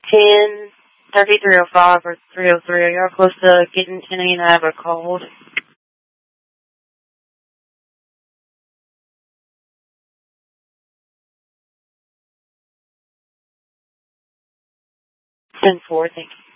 10:33:05 or 3:03. Are y'all close to getting to me and I have a cold? 10:04, thank you.